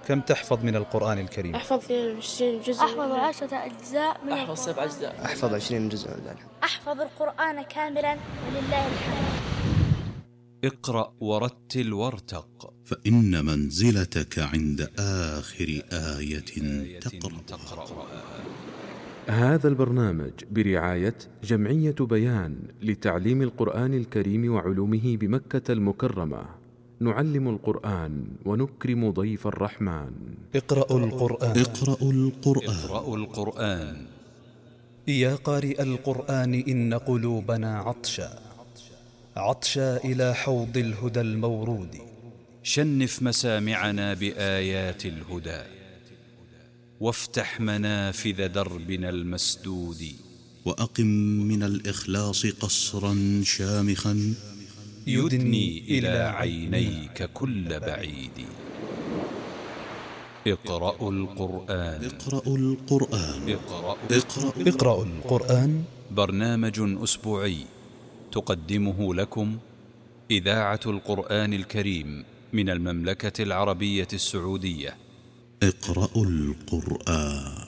كم تحفظ من القرآن الكريم؟ أحفظ 20 جزء. أحفظ 10 أجزاء من أحفظ 7 أجزاء. أحفظ 20 جزء من ذلك. أحفظ القرآن كاملا ولله الحمد. اقرأ ورتل وارتق، فإن منزلتك عند آخر آية تقرأ. هذا البرنامج برعاية جمعية بيان لتعليم القرآن الكريم وعلومه بمكة المكرمة. نعلم القرآن ونكرم ضيف الرحمن. اقرأوا القرآن. اقرأوا القرآن. يا قارئ القرآن إن قلوبنا عطشا إلى حوض الهدى المورود. شنف مسامعنا بآيات الهدى، وافتح منافذ دربنا المسدود. وأقم من الإخلاص قصرا شامخا يدني إلى عينيك كل بعيد. اقرأوا القرآن. اقرأوا القرآن. برنامج أسبوعي تقدمه لكم إذاعة القرآن الكريم من المملكة العربية السعودية. اقرأوا القرآن.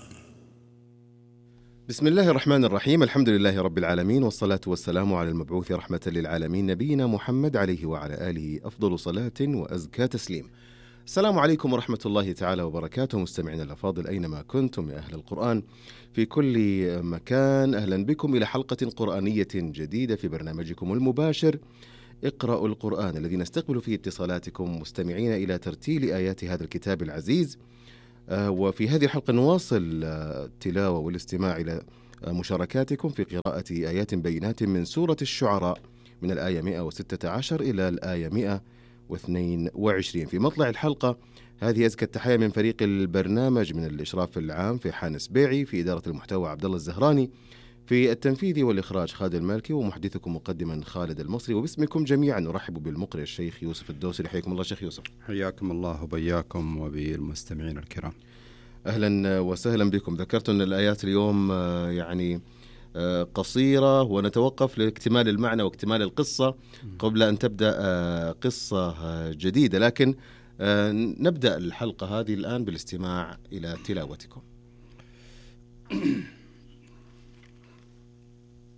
بسم الله الرحمن الرحيم. الحمد لله رب العالمين، والصلاة والسلام على المبعوث رحمة للعالمين نبينا محمد عليه وعلى آله أفضل صلاة وأزكى تسليم. السلام عليكم ورحمة الله تعالى وبركاته. مستمعينا الأفاضل أينما كنتم يا أهل القرآن في كل مكان، أهلا بكم إلى حلقة قرآنية جديدة في برنامجكم المباشر اقرأوا القرآن، الذي نستقبل فيه اتصالاتكم مستمعين إلى ترتيل آيات هذا الكتاب العزيز. وفي هذه الحلقة نواصل التلاوة والاستماع إلى مشاركاتكم في قراءة آيات بينات من سورة الشعراء من الآية 116 إلى الآية 122. في مطلع الحلقة هذه أزكى التحية من فريق البرنامج، من الإشراف العام في حانس بيعي، في إدارة المحتوى عبد الله الزهراني، في التنفيذ والإخراج خالد المالكي، ومحدثكم مقدما خالد المصري. وباسمكم جميعا نرحب بالمقرئ الشيخ يوسف الدوسري. حياكم الله شيخ يوسف. حياكم الله وبياكم وبالمستمعين الكرام. أهلا وسهلا بكم. ذكرت أن الآيات اليوم يعني قصيرة، ونتوقف لاكتمال المعنى واكتمال القصة قبل أن تبدأ قصة جديدة، لكن نبدأ الحلقة هذه الآن بالاستماع إلى تلاوتكم.